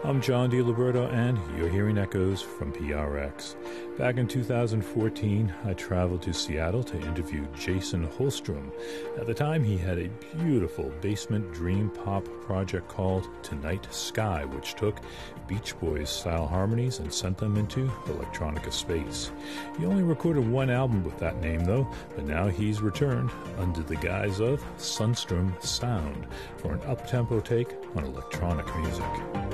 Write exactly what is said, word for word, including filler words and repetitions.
I'm John DiLiberto, and you're hearing Echoes from P R X. Back in two thousand fourteen, I traveled to Seattle to interview Jason Holstrom. At the time, he had a beautiful basement dream pop project called Tonight Sky, which took Beach Boys-style harmonies and sent them into electronica space. He only recorded one album with that name, though, but now he's returned under the guise of Sunstrom Sound for an up-tempo take on electronic music.